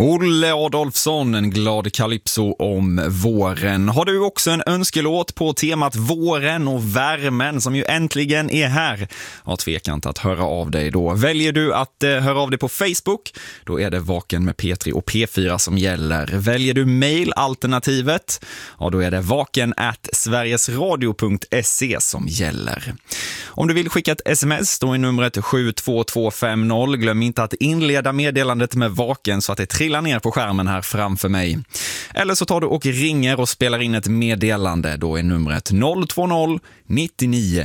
Olle Adolfsson, en glad calypso om våren. Har du också en önskelåt på temat våren och värmen som ju äntligen är här? Ja, tveka inte att höra av dig då. Väljer du att höra av dig på Facebook, då är det Vaken med P3 och P4 som gäller. Väljer du mailalternativet, ja då är det vaken@sverigesradio.se som gäller. Om du vill skicka ett sms, då är numret 72250. Glöm inte att inleda meddelandet med Vaken så att det trillar ner på skärmen här framför mig. Eller så tar du och ringer och spelar in ett meddelande. Då är numret 020 99